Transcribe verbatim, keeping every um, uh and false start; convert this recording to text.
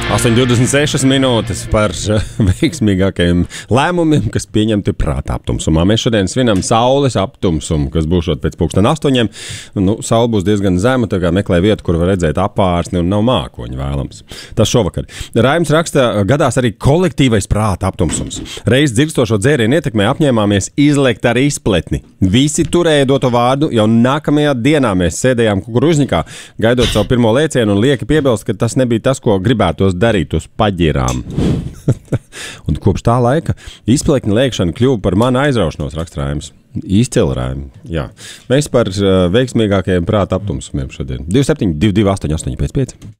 astoņi divdesmit sešas minūtes par veiksmīgākajiem lēmumiem, kas pieņemti prāta aptumsumā. Mēs šodien svinam saules aptumsumu, kas būšot pēc pulksten astoņiem. Nu, saule būs diezgan zema, tā kā meklē vietu, kur var redzēt apvārsni un nav mākoņu vēlams. Tas šovakar. Raims raksta, gadās arī kolektīvais prāta aptumsums. Reiz dzirkstošo dzērienu ietekmē apņēmāmies izlekt ar izpletni. Visi turēja doto vārdu, jau nākamajā dienā mēs sēdējām kukurūzņikā, gaidot savu pirmo lēcienu un lieki piebilst, ka tas nebija tas, ko gribētos darīt uz paģirām. Un kopš tā laika izplekņa lēkšana kļuva par manu aizraušanos, raksta Raims. Izcili Raims. Jā. Mēs par uh, veiksmīgākajiem prāta aptumsumiem šodien. divi septiņi divi divi astoņi astoņi pieci pieci.